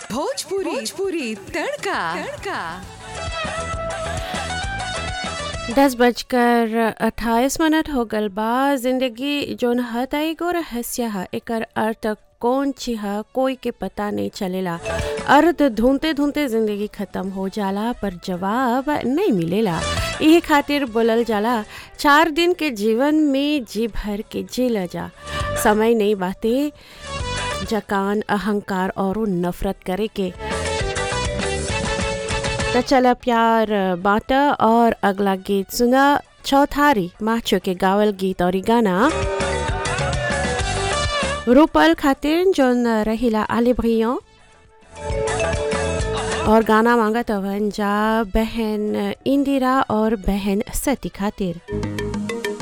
भोजपुरी तड़का 10:28 हो गल बा। जिंदगी जोन हताई गो रहस्य है, एकर अर्थ कौन ची है कोई के पता नहीं चलेला। अर्थ ढूंढते ढूंढते जिंदगी खत्म हो जाला पर जवाब नहीं मिलेला। यही खातिर बोलल जाला 4 दिन के जीवन में जी भर के जिला जा। समय नहीं बाते जकान अहंकार और नफरत करे के। तो चला प्यार बाटा और अगला गीत सुना। चौथारी माचो के गावल गीत और गाना रूपल खातिर जोन रहिला आले भैया और गाना मांगा तवन जा बहन इंदिरा और बहन सती खातिर।